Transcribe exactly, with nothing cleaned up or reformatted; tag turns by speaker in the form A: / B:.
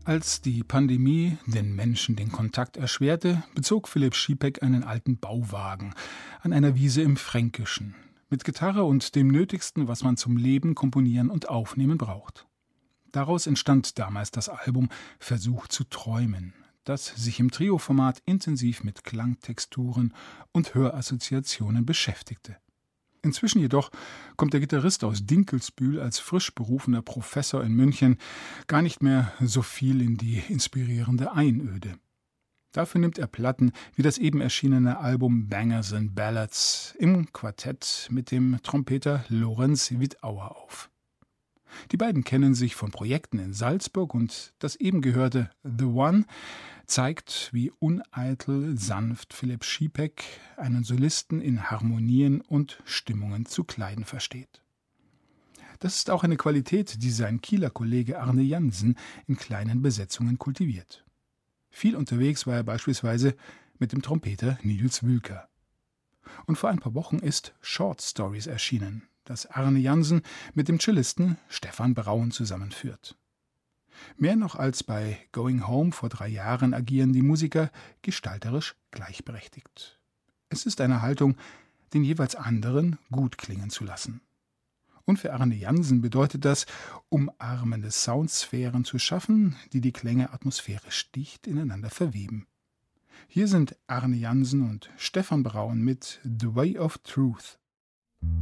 A: Als die Pandemie den Menschen den Kontakt erschwerte, bezog Philipp Schiepeck einen alten Bauwagen an einer Wiese im Fränkischen mit Gitarre und dem Nötigsten, was man zum Leben, Komponieren und Aufnehmen braucht. Daraus entstand damals das Album Versuch zu träumen, das sich im Trio-Format intensiv mit Klangtexturen und Hörassoziationen beschäftigte. Inzwischen jedoch kommt der Gitarrist aus Dinkelsbühl als frisch berufener Professor in München gar nicht mehr so viel in die inspirierende Einöde. Dafür nimmt er Platten wie das eben erschienene Album Bangers and Ballads im Quartett mit dem Trompeter Lorenz Wittauer auf. Die beiden kennen sich von Projekten in Salzburg und das eben gehörte The One zeigt, wie uneitel sanft Philipp Schiepeck einen Solisten in Harmonien und Stimmungen zu kleiden versteht. Das ist auch eine Qualität, die sein Kieler Kollege Arne Jansen in kleinen Besetzungen kultiviert. Viel unterwegs war er beispielsweise mit dem Trompeter Nils Wülker. Und vor ein paar Wochen ist Short Stories erschienen, das Arne Jansen mit dem Cellisten Stefan Braun zusammenführt. Mehr noch als bei Going Home vor drei Jahren agieren die Musiker gestalterisch gleichberechtigt. Es ist eine Haltung, den jeweils anderen gut klingen zu lassen. Und für Arne Jansen bedeutet das, umarmende Soundsphären zu schaffen, die die Klänge atmosphärisch dicht ineinander verweben. Hier sind Arne Jansen und Stefan Braun mit The Way of Truth.